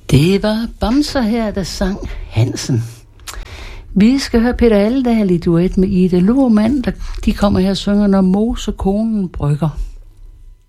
Det var Bamser her, der sang Hansen. Vi skal høre Peter Aldahl i duet med Ida Lohmann. De kommer her og synger, Når Mosekonen brygger.